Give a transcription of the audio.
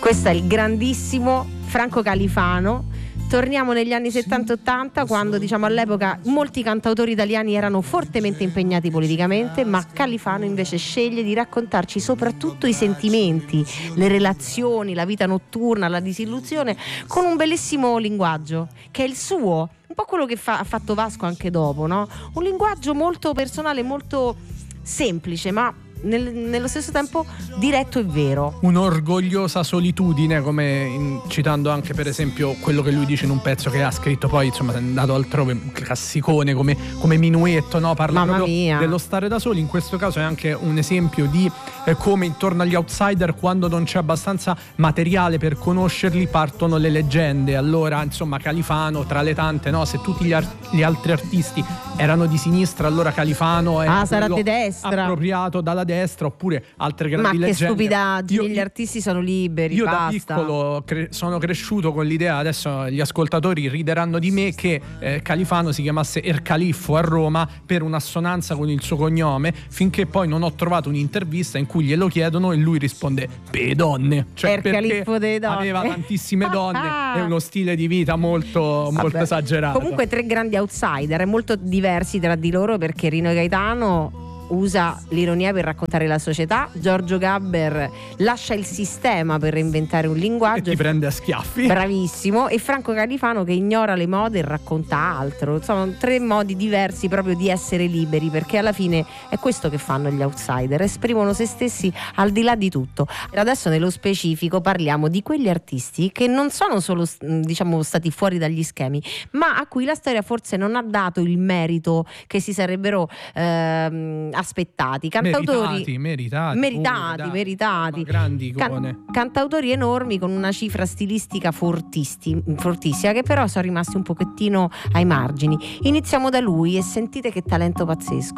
Questo è il grandissimo Franco Califano. Torniamo negli anni 70-80, quando diciamo all'epoca molti cantautori italiani erano fortemente impegnati politicamente, ma Califano invece sceglie di raccontarci soprattutto i sentimenti, le relazioni, la vita notturna, la disillusione, con un bellissimo linguaggio che è il suo, un po' quello che ha fatto Vasco anche dopo, no? Un linguaggio molto personale, molto semplice, ma nello stesso tempo diretto e vero. Un'orgogliosa solitudine, come citando anche per esempio quello che lui dice in un pezzo che ha scritto poi, insomma, è andato altrove, un classicone come Minuetto, no? Parla Mamma proprio mia. dello stare da soli. In questo caso è anche un esempio di come intorno agli outsider, quando non c'è abbastanza materiale per conoscerli, partono le leggende. Allora, insomma, Califano tra le tante, no? Se tutti gli altri artisti erano di sinistra, allora Califano è sarà di destra, appropriato dalla destra, oppure altre grandi leggende. Ma che stupidaggini, gli artisti sono liberi, io basta. Da piccolo sono cresciuto con l'idea, adesso gli ascoltatori rideranno di me, che Califano si chiamasse Ercaliffo a Roma per un'assonanza con il suo cognome, finché poi non ho trovato un'intervista in cui glielo chiedono e lui risponde "pe donne", cioè Ercaliffo delle donne. aveva tantissime donne e uno stile di vita molto esagerato. Comunque 3 grandi outsider, molto diversi tra di loro, perché Rino Gaetano usa l'ironia per raccontare la società, Giorgio Gabber lascia il sistema per reinventare un linguaggio e ti prende a schiaffi, bravissimo, e Franco Califano che ignora le mode e racconta altro. Sono 3 modi diversi proprio di essere liberi, perché alla fine è questo che fanno gli outsider, esprimono se stessi al di là di tutto. Adesso nello specifico parliamo di quegli artisti che non sono solo diciamo stati fuori dagli schemi, ma a cui la storia forse non ha dato il merito che si sarebbero aspettati. Cantautori meritati, grandi icone. Cantautori enormi con una cifra stilistica fortissima, che però sono rimasti un pochettino ai margini. Iniziamo da lui e sentite che talento pazzesco.